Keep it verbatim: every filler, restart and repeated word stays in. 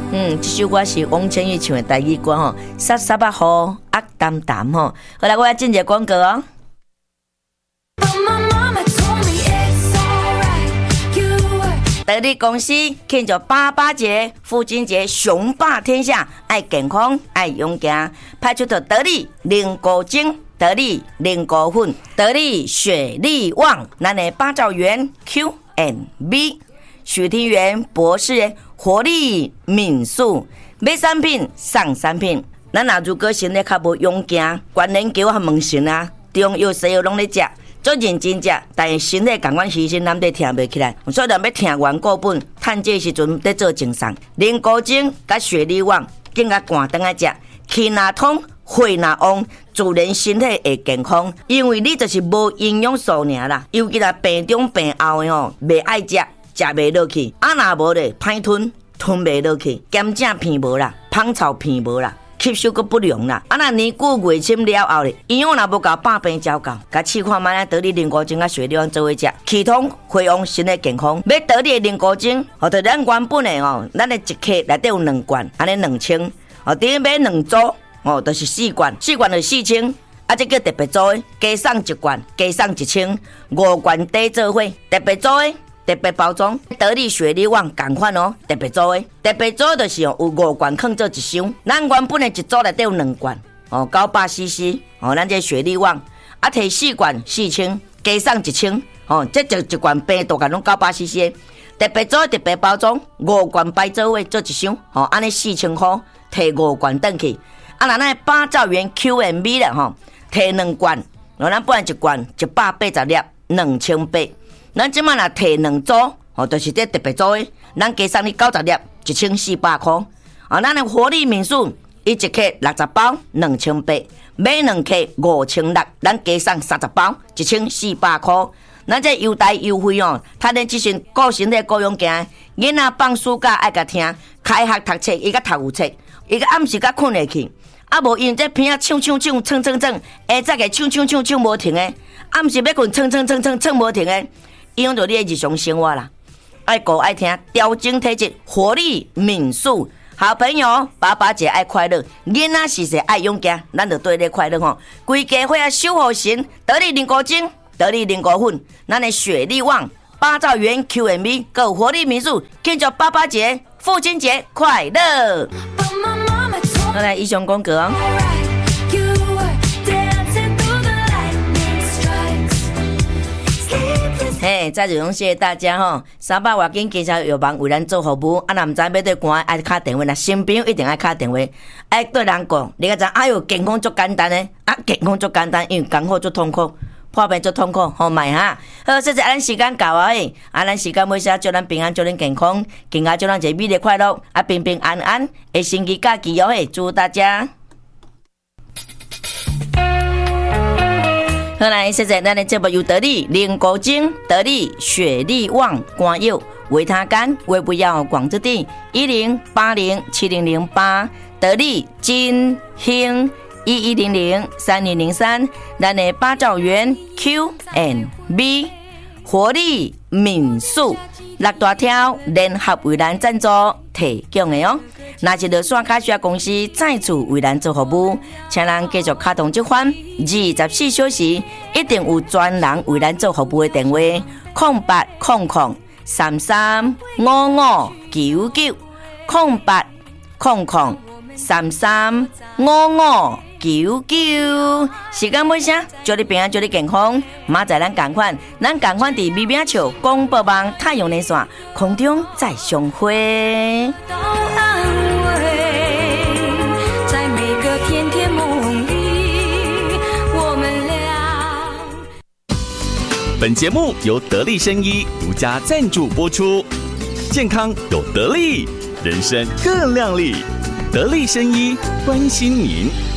嗯，这首歌是王千玉唱的台语歌吼，沙沙巴雨压淡淡吼。好来，我要进一个广告哦。得力公司庆祝八八节、父亲节，雄霸天下，爱健康，爱勇敢，派出的得力零果精、得力零果粉、得力雪力旺，咱的八兆元 Q and B， 许庭园博士活力敏素，买产品送产品。咱若如果身体较无勇敢，关研究和问神啊，中药西药拢咧食。做认真食，但是身体感官牺牲，咱得听袂起来。所以咱要听完过本，趁这时阵得做精送。零古精甲雪力旺，更加寒顿来食，气若通，血若旺，自然身体会健康。因为你就是无营养素尔啦，尤其là病中病后的吼，袂爱食，食袂落去，啊若无咧，歹吞，吞袂落去，咸正片无啦，芳草片无啦。吸收个不良啦，啊那年久月深了后咧，营养若无够，百病照到。甲试看卖得力零古精甲雪力旺做伙食，气通血旺，身体健康。要得力零古精，或者咱原本的哦，咱的一克内底有两罐，安尼两千，哦，第一买两组，哦，就是四罐，四罐就四千。啊，这叫特别组的，加送一罐，加送一千，五罐底做伙，特别组的。特别包装，得力雪力旺同款哦，特别组的，特别组就是有五罐放做一箱，咱原本的一组内底有两罐哦，九百 C C 哦，咱这雪力旺啊，摕四罐四千，加送一千哦，这就一罐病毒拢九百 C C， 特别组特别包装，五罐摆做伙做一箱哦，安尼四千块，摕五罐转去，啊，那咱八兆元 Q and B 啦吼，摕两罐，哦，咱本来一罐一百八十粒，两千八。咱即摆若摕两组，哦，就是这特别组的，咱加送你九十粒，一千四百块。啊，咱的活力敏素，伊一克六十包，两千八，买两克五千六，咱加送三十包，一千四百块。咱这优待优惠哦，他咧即阵顾身体顾勇敢，囡仔放暑假爱甲听，开学读册伊甲读有册，伊甲暗时甲困下去。啊，无因这片啊唱唱唱唱唱唱，下早个唱唱唱唱无停的，暗时要困唱唱唱唱唱无停的。影响到你的日常生活啦，爱顾爱听，调整体质，活力敏素。好朋友，爸爸节爱快乐，囡仔时时爱勇敢，咱就对你快乐吼。规家伙啊守护神，得力零古精，得力零古粉，咱的雪力旺，八兆元 Q and B， 够活力敏素，庆祝爸爸节、父亲节快乐。好来，以上广告哦。嘿，再次感谢大家吼，三百外斤介绍药房为咱做服务，啊，若唔知要对关爱敲电话，若新朋友一定爱敲电话，爱对人讲，你个知哎哟，健康足简单诶，啊，健康足简单，因为艰苦足痛苦，破病足痛苦，好卖哈。好，谢谢咱时间到啊诶，啊，咱时间尾声，祝咱平安，祝咱健康，更加祝咱一个美丽快乐，啊，平平安安，诶，星期假期哦嘿，祝大家。好来，谢谢咱的节目由得力零古精、得力雪力旺、肝药、维他肝、胃不药、广之地一零八零七零零八，得力金兴一一零零三零零三，咱的八兆元 Q and B 活力敏素六大条联合为咱赞助提供的哦。那是落线卡需要公司再次为咱做服务，请咱继续卡通这款二十四小时一定有专人为咱做服务的电话：空八空空三三五五九九，空八空空三三五五九九。时间尾声，祝你平安，祝你健康。明仔咱同款，咱同款伫美美笑广播网太阳连线空中再相会。 本节目由得力生医独家赞助播出，健康有得力，人生更亮丽。得力生医关心您。